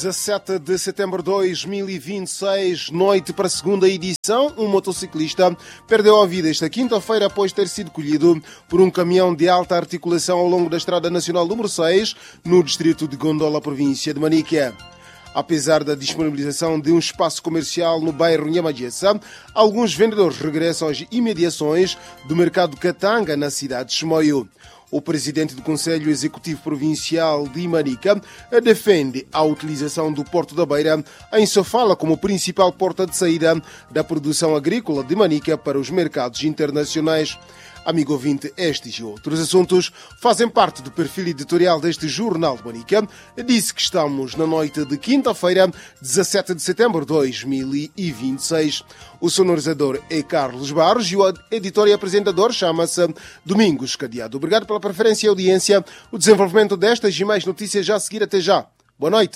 17 de setembro de 2026, noite para a segunda edição, um motociclista perdeu a vida esta quinta-feira após ter sido colhido por um caminhão de alta articulação ao longo da Estrada Nacional número 6, no distrito de Gondola, província de Manica. Apesar da disponibilização de um espaço comercial no bairro Nhamaguesa, alguns vendedores regressam às imediações do mercado Katanga, na cidade de Chimoio. O presidente do Conselho Executivo Provincial de Manica defende a utilização do Porto da Beira em Sofala como principal porta de saída da produção agrícola de Manica para os mercados internacionais. Amigo ouvinte, estes e outros assuntos fazem parte do perfil editorial deste Jornal de Manica. Disse que estamos na noite de quinta-feira, 17 de setembro de 2026. O sonorizador é Carlos Barros e o editor e apresentador chama-se Domingos Cadeado. Obrigado pela preferência e audiência. O desenvolvimento destas e mais notícias já a seguir. Até já. Boa noite.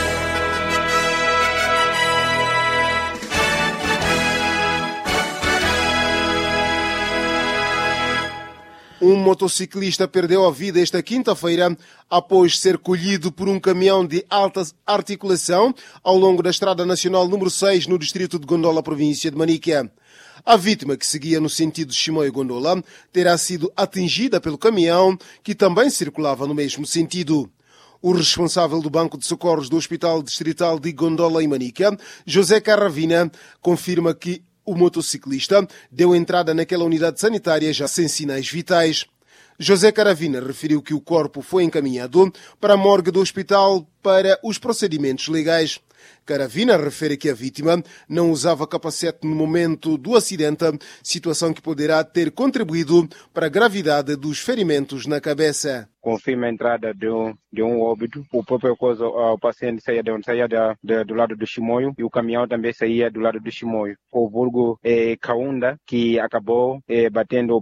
Um motociclista perdeu a vida esta quinta-feira após ser colhido por um caminhão de alta articulação ao longo da Estrada Nacional número 6, no distrito de Gondola, província de Manica. A vítima, que seguia no sentido de Chimoio-Gondola, terá sido atingida pelo caminhão, que também circulava no mesmo sentido. O responsável do Banco de Socorros do Hospital Distrital de Gondola e Manica, José Caravina, confirma que o motociclista deu entrada naquela unidade sanitária já sem sinais vitais. José Caravina referiu que o corpo foi encaminhado para a morgue do hospital para os procedimentos legais. Caravina refere que a vítima não usava capacete no momento do acidente, situação que poderá ter contribuído para a gravidade dos ferimentos na cabeça. Confirma a entrada de um óbito. O próprio o paciente saía do lado do Chimoio e o caminhão também saía do lado do Chimoio. O vulgo Kaunda, que acabou batendo a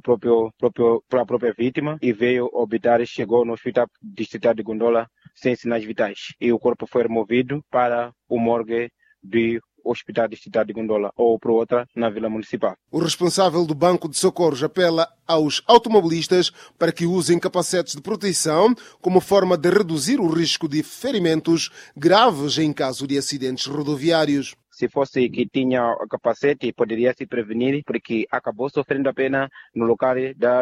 própria vítima e veio óbitar e chegou no hospital distrital de Gondola sem sinais vitais. E o corpo foi removido para o morgue do Hospital Distrital de Gondola ou para outra na Vila Municipal. O responsável do Banco de Socorros apela aos automobilistas para que usem capacetes de proteção como forma de reduzir o risco de ferimentos graves em caso de acidentes rodoviários. Se fosse que tinha capacete, poderia se prevenir, porque acabou sofrendo apenas no local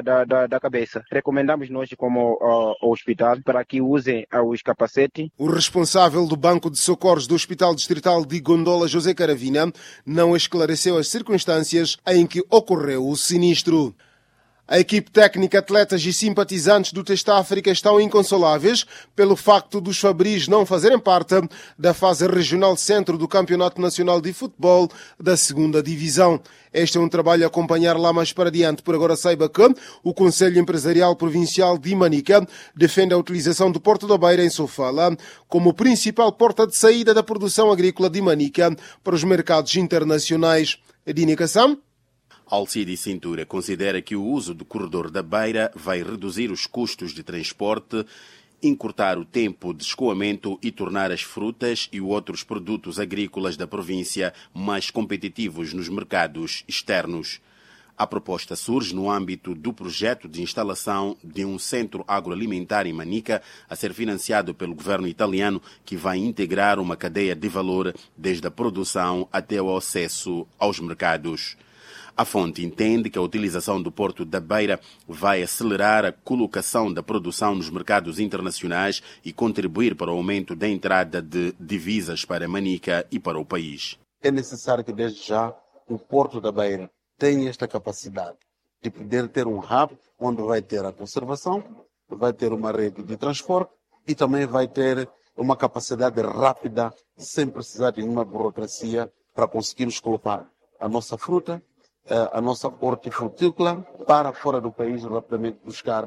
da cabeça. Recomendamos nós, como hospital, para que usem os capacetes. O responsável do Banco de Socorros do Hospital Distrital de Gondola, José Caravina, não esclareceu as circunstâncias em que ocorreu o sinistro. A equipe técnica, atletas e simpatizantes do Testa África estão inconsoláveis pelo facto dos Fabris não fazerem parte da fase regional centro do Campeonato Nacional de Futebol da 2ª Divisão. Este é um trabalho a acompanhar lá mais para diante. Por agora, saiba que o Conselho Empresarial Provincial de Manica defende a utilização do Porto da Beira, em Sofala, como principal porta de saída da produção agrícola de Manica para os mercados internacionais. De indicação? Alcide Cintura considera que o uso do corredor da Beira vai reduzir os custos de transporte, encurtar o tempo de escoamento e tornar as frutas e outros produtos agrícolas da província mais competitivos nos mercados externos. A proposta surge no âmbito do projeto de instalação de um centro agroalimentar em Manica, a ser financiado pelo governo italiano, que vai integrar uma cadeia de valor desde a produção até o acesso aos mercados. A fonte entende que a utilização do Porto da Beira vai acelerar a colocação da produção nos mercados internacionais e contribuir para o aumento da entrada de divisas para Manica e para o país. É necessário que, desde já, o Porto da Beira tenha esta capacidade de poder ter um hub onde vai ter a conservação, vai ter uma rede de transporte e também vai ter uma capacidade rápida, sem precisar de nenhuma burocracia, para conseguirmos colocar a nossa fruta, a nossa hortifrutícola para fora do país, rapidamente buscar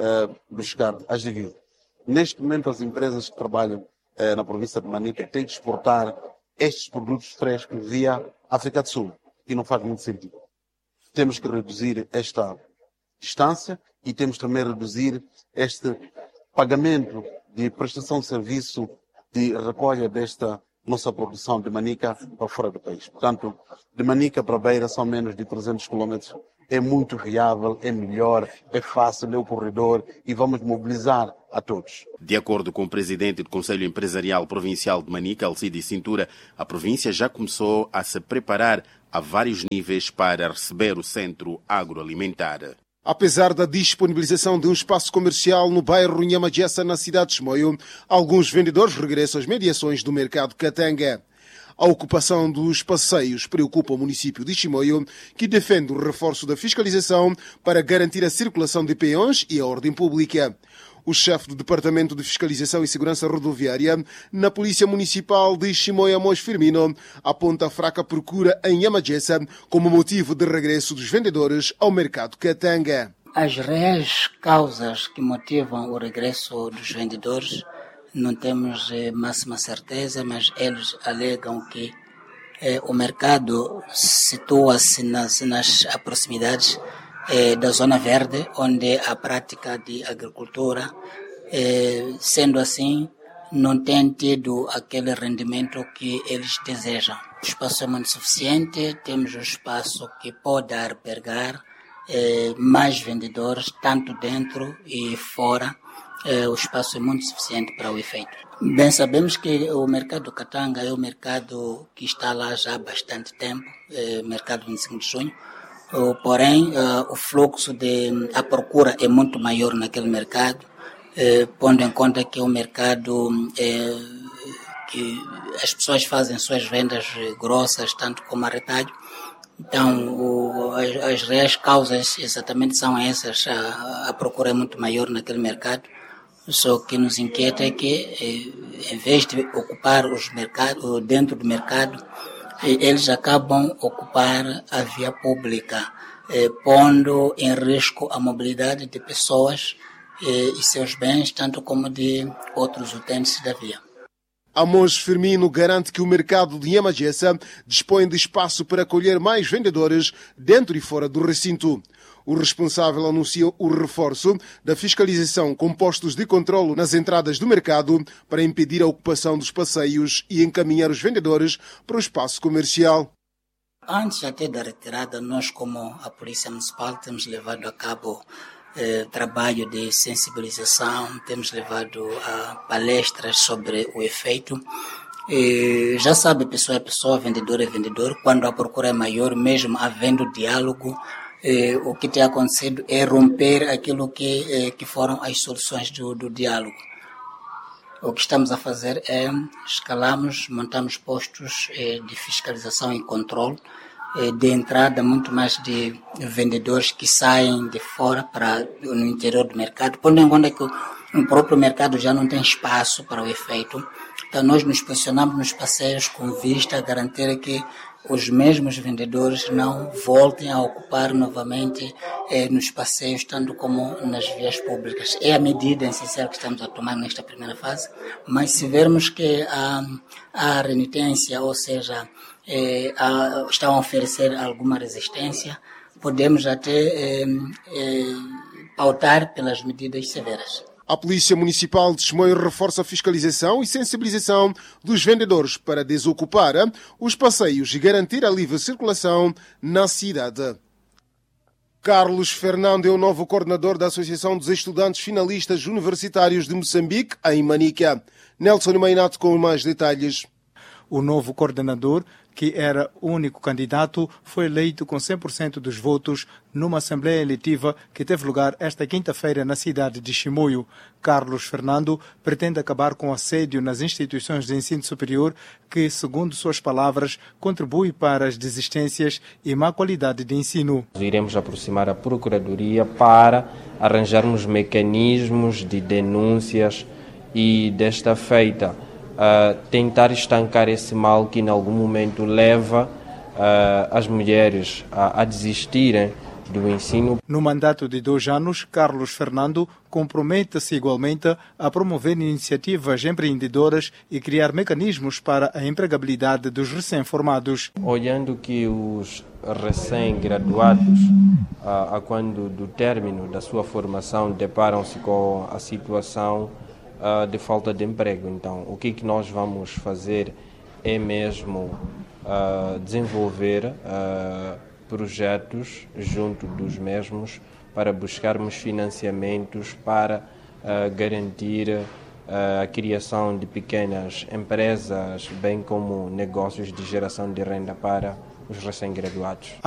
as divisas. Neste momento, as empresas que trabalham na província de Manica têm que exportar estes produtos frescos via África do Sul, e não faz muito sentido. Temos que reduzir esta distância e temos também reduzir este pagamento de prestação de serviço de recolha desta nossa produção de Manica para fora do país. Portanto, de Manica para Beira são menos de 300 km é muito viável, é melhor, é fácil, é o corredor e vamos mobilizar a todos. De acordo com o presidente do Conselho Empresarial Provincial de Manica, Alcides Cintura, a província já começou a se preparar a vários níveis para receber o centro agroalimentar. Apesar da disponibilização de um espaço comercial no bairro Inhamagessa, na cidade de Chimoio, alguns vendedores regressam às mediações do mercado Katanga. A ocupação dos passeios preocupa o município de Chimoio, que defende o reforço da fiscalização para garantir a circulação de peões e a ordem pública. O chefe do Departamento de Fiscalização e Segurança Rodoviária na Polícia Municipal de Chimoio, Amos Firmino, aponta a fraca procura em Inhamagessa como motivo de regresso dos vendedores ao mercado Katanga. As reais causas que motivam o regresso dos vendedores não temos máxima certeza, mas eles alegam que o mercado situa-se nas proximidades da zona verde, onde a prática de agricultura, sendo assim, não tem tido aquele rendimento que eles desejam. O espaço é muito suficiente, temos um espaço que pode albergar mais vendedores, tanto dentro e fora. O espaço é muito suficiente para o efeito. Bem, sabemos que o mercado Katanga é um mercado que está lá já há bastante tempo, mercado 25 de junho. Porém, o fluxo a procura é muito maior naquele mercado, pondo em conta que é um mercado que as pessoas fazem suas vendas grossas, tanto como a retalho. Então, as reais causas exatamente são essas. A procura é muito maior naquele mercado. Só que nos inquieta é que, em vez de ocupar os mercados dentro do mercado, eles acabam ocupar a via pública, pondo em risco a mobilidade de pessoas e seus bens, tanto como de outros utentes da via. Amos Firmino garante que o mercado de Inhamagessa dispõe de espaço para acolher mais vendedores dentro e fora do recinto. O responsável anuncia o reforço da fiscalização com postos de controlo nas entradas do mercado para impedir a ocupação dos passeios e encaminhar os vendedores para o espaço comercial. Antes até da retirada, nós como a Polícia Municipal temos levado a cabo trabalho de sensibilização, temos levado a palestras sobre o efeito. Já sabe, pessoa é pessoa, vendedor é vendedor, quando a procura é maior, mesmo havendo diálogo, o que tem acontecido é romper aquilo que foram as soluções do diálogo. O que estamos a fazer é escalamos, montamos postos de fiscalização e controle, de entrada muito mais de vendedores que saem de fora para no interior do mercado, pondo em conta que o próprio mercado já não tem espaço para o efeito. Então nós nos posicionamos nos passeios com vista a garantir que os mesmos vendedores não voltem a ocupar novamente nos passeios, tanto como nas vias públicas. É a medida essencial que estamos a tomar nesta primeira fase, mas se vermos que há renitência, ou seja, estão a oferecer alguma resistência, podemos até pautar pelas medidas severas. A Polícia Municipal de Chimoio reforça a fiscalização e sensibilização dos vendedores para desocupar os passeios e garantir a livre circulação na cidade. Carlos Fernando é o novo coordenador da Associação dos Estudantes Finalistas Universitários de Moçambique, em Manica. Nelson Mainato com mais detalhes. O novo coordenador, que era o único candidato, foi eleito com 100% dos votos numa Assembleia Eletiva que teve lugar esta quinta-feira na cidade de Chimoio. Carlos Fernando pretende acabar com o assédio nas instituições de ensino superior que, segundo suas palavras, contribui para as desistências e má qualidade de ensino. Iremos aproximar a Procuradoria para arranjarmos mecanismos de denúncias e, desta feita, tentar estancar esse mal que em algum momento leva as mulheres a desistirem do ensino. No mandato de 2 anos, Carlos Fernando compromete-se igualmente a promover iniciativas empreendedoras e criar mecanismos para a empregabilidade dos recém-formados. Olhando que os recém-graduados, quando do término da sua formação, deparam-se com a situação de falta de emprego. Então, o que nós vamos fazer é mesmo desenvolver projetos junto dos mesmos para buscarmos financiamentos para garantir a criação de pequenas empresas, bem como negócios de geração de renda para os recém-graduados.